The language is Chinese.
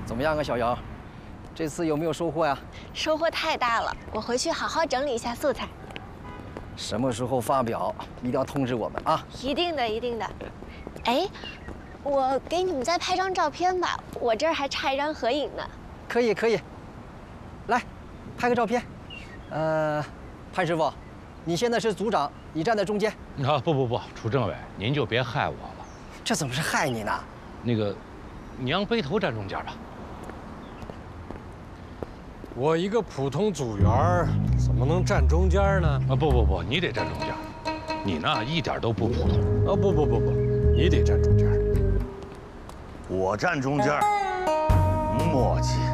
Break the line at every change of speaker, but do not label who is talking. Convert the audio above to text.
怎么样啊，小姚？这次有没有收获呀？
收获太大了，我回去好好整理一下素材。
什么时候发表，一定要通知我们啊！
一定的，一定的。哎，我给你们再拍张照片吧，我这儿还差一张合影呢。
可以，可以。来，拍个照片。潘师傅，你现在是组长，你站在中间。
啊，不，楚政委，您就别害我了。
这怎么是害你呢？
那个，你让背头站中间吧。
我一个普通组员怎么能站中间呢？
啊，不，你得站中间。你呢，一点都不普通。
啊，不，你得站中间。
我站中间，默契。